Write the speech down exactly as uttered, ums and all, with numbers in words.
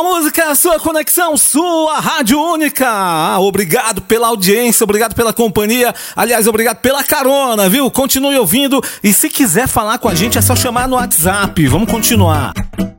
Música, a sua conexão, sua rádio única. Ah, obrigado pela audiência, obrigado pela companhia. Aliás, obrigado pela carona, viu? Continue ouvindo e se quiser falar com a gente é só chamar no WhatsApp. Vamos continuar.